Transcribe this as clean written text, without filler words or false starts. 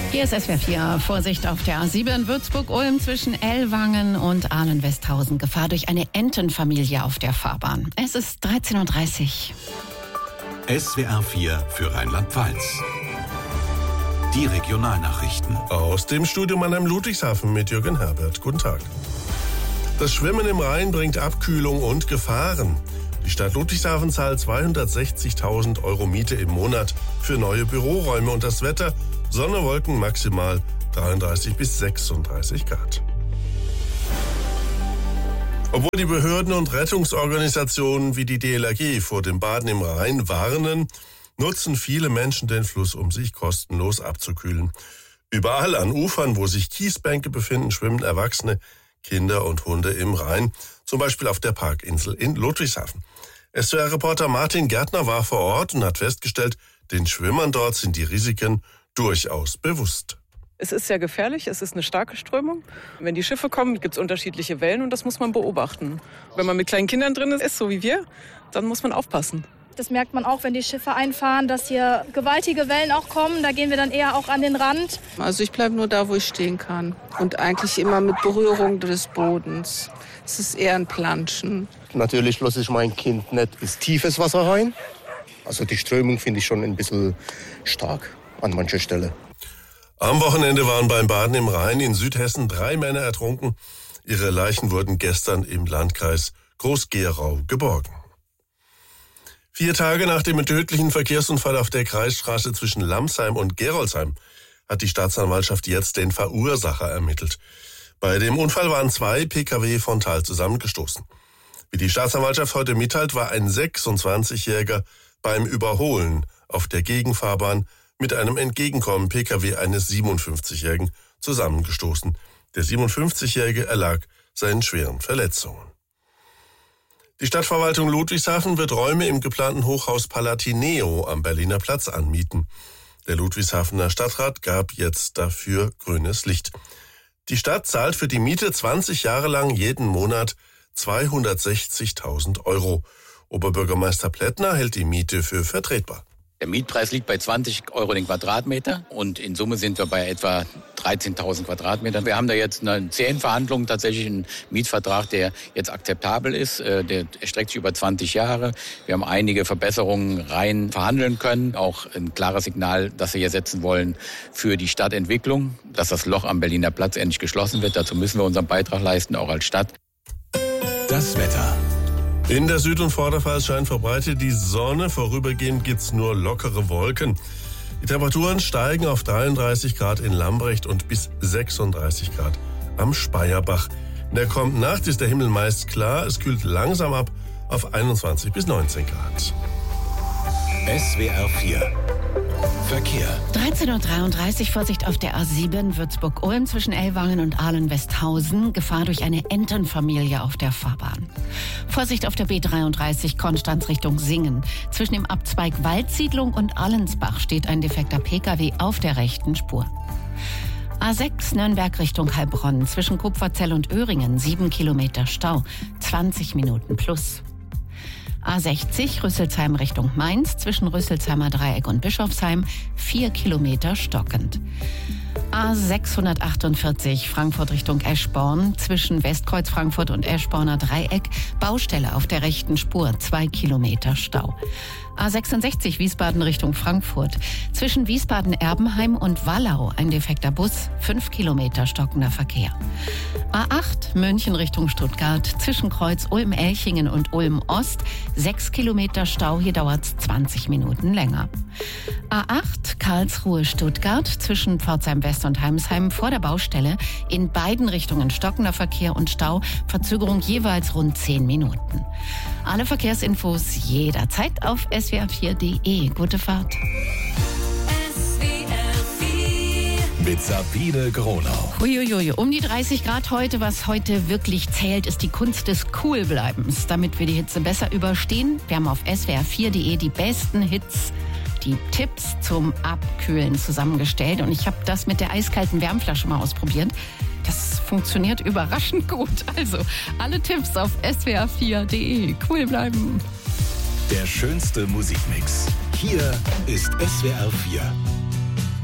Hier ist SWR 4. Vorsicht auf der A7 Würzburg-Ulm zwischen Ellwangen und Ahlen-Westhausen. Gefahr durch eine Entenfamilie auf der Fahrbahn. Es ist 13:30 Uhr. SWR 4 für Rheinland-Pfalz. Die Regionalnachrichten. Aus dem Studio Mannheim Ludwigshafen mit Jürgen Herbert. Guten Tag. Das Schwimmen im Rhein bringt Abkühlung und Gefahren. Die Stadt Ludwigshafen zahlt 260.000 € Miete im Monat für neue Büroräume und das Wetter: Sonne, Wolken, maximal 33 bis 36 Grad. Obwohl die Behörden und Rettungsorganisationen wie die DLRG vor dem Baden im Rhein warnen, nutzen viele Menschen den Fluss, um sich kostenlos abzukühlen. Überall an Ufern, wo sich Kiesbänke befinden, schwimmen Erwachsene, Kinder und Hunde im Rhein, zum Beispiel auf der Parkinsel in Ludwigshafen. SWR-Reporter Martin Gärtner war vor Ort und hat festgestellt, den Schwimmern dort sind die Risiken durchaus bewusst. Es ist sehr gefährlich, es ist eine starke Strömung. Wenn die Schiffe kommen, gibt es unterschiedliche Wellen und das muss man beobachten. Wenn man mit kleinen Kindern drin ist, so wie wir, dann muss man aufpassen. Das merkt man auch, wenn die Schiffe einfahren, dass hier gewaltige Wellen auch kommen. Da gehen wir dann eher auch an den Rand. Also ich bleibe nur da, wo ich stehen kann. Und eigentlich immer mit Berührung des Bodens. Es ist eher ein Planschen. Natürlich lasse ich mein Kind nicht ins tiefes Wasser rein. Also die Strömung finde ich schon ein bisschen stark an mancher Stelle. Am Wochenende waren beim Baden im Rhein in Südhessen 3 Männer ertrunken. Ihre Leichen wurden gestern im Landkreis Groß-Gerau geborgen. 4 Tage nach dem tödlichen Verkehrsunfall auf der Kreisstraße zwischen Lamsheim und Gerolzheim hat die Staatsanwaltschaft jetzt den Verursacher ermittelt. Bei dem Unfall waren 2 Pkw frontal zusammengestoßen. Wie die Staatsanwaltschaft heute mitteilt, war ein 26-Jähriger beim Überholen auf der Gegenfahrbahn mit einem entgegenkommenden Pkw eines 57-Jährigen zusammengestoßen. Der 57-Jährige erlag seinen schweren Verletzungen. Die Stadtverwaltung Ludwigshafen wird Räume im geplanten Hochhaus Palatineo am Berliner Platz anmieten. Der Ludwigshafener Stadtrat gab jetzt dafür grünes Licht. Die Stadt zahlt für die Miete 20 Jahre lang jeden Monat 260.000 €. Oberbürgermeister Plättner hält die Miete für vertretbar. Der Mietpreis liegt bei 20 € den Quadratmeter und in Summe sind wir bei etwa 13.000 Quadratmetern. Wir haben da jetzt eine 10 Verhandlungen, tatsächlich einen Mietvertrag, der jetzt akzeptabel ist. Der erstreckt sich über 20 Jahre. Wir haben einige Verbesserungen rein verhandeln können. Auch ein klares Signal, das wir hier setzen wollen für die Stadtentwicklung, dass das Loch am Berliner Platz endlich geschlossen wird. Dazu müssen wir unseren Beitrag leisten, auch als Stadt. Das Wetter. In der Süd- und Vorderpfalz scheint verbreitet die Sonne. Vorübergehend gibt's nur lockere Wolken. Die Temperaturen steigen auf 33 Grad in Lambrecht und bis 36 Grad am Speyerbach. In der kommenden Nacht ist der Himmel meist klar. Es kühlt langsam ab auf 21 bis 19 Grad. SWR 4 Verkehr. 13:33 Uhr. Vorsicht auf der A7 Würzburg-Ulm zwischen Ellwangen und Ahlen-Westhausen. Gefahr durch eine Entenfamilie auf der Fahrbahn. Vorsicht auf der B33 Konstanz Richtung Singen. Zwischen dem Abzweig Waldsiedlung und Allensbach steht ein defekter Pkw auf der rechten Spur. A6 Nürnberg Richtung Heilbronn. Zwischen Kupferzell und Öhringen 7 Kilometer Stau. 20 Minuten plus. A60 Rüsselsheim Richtung Mainz, zwischen Rüsselsheimer Dreieck und Bischofsheim 4 Kilometer stockend. A648 Frankfurt Richtung Eschborn, zwischen Westkreuz Frankfurt und Eschborner Dreieck, Baustelle auf der rechten Spur, 2 Kilometer Stau. A66 Wiesbaden Richtung Frankfurt, zwischen Wiesbaden-Erbenheim und Wallau ein defekter Bus, 5 Kilometer stockender Verkehr. A8 München Richtung Stuttgart, zwischen Kreuz Ulm-Elchingen und Ulm-Ost, 6 Kilometer Stau, hier dauert es 20 Minuten länger. A8 Karlsruhe-Stuttgart, zwischen Pforzheim-West und Heimsheim vor der Baustelle, in beiden Richtungen stockender Verkehr und Stau, Verzögerung jeweils rund 10 Minuten. Alle Verkehrsinfos jederzeit auf swr4.de. Gute Fahrt. Mit Sabine Gronau. Uiuiui, um die 30 Grad heute. Was heute wirklich zählt, ist die Kunst des Coolbleibens. Damit wir die Hitze besser überstehen, wir haben auf swr4.de die besten Hits, die Tipps zum Abkühlen zusammengestellt. Und ich habe das mit der eiskalten Wärmflasche mal ausprobiert. Das funktioniert überraschend gut. Also alle Tipps auf swr4.de. Cool bleiben. Der schönste Musikmix. Hier ist SWR 4.